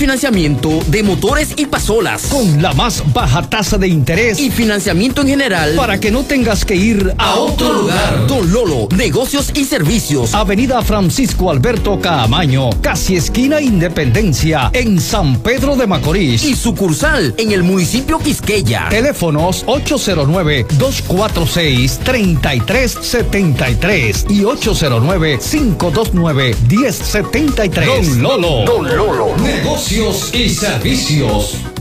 financiamiento de motores y pasolas. Con la más baja tasa de interés y financiamiento en general. Para que no tengas que ir a otro lugar. Don Lolo, negocios y servicios. Avenida Francisco Alberto Caamaño, casi esquina Independencia, en San Pedro de Macorís. Y sucursal en el municipio Quisqueya. Teléfonos 809-246-3373 y 809-529-1073. Don Lolo. Negocios y servicios.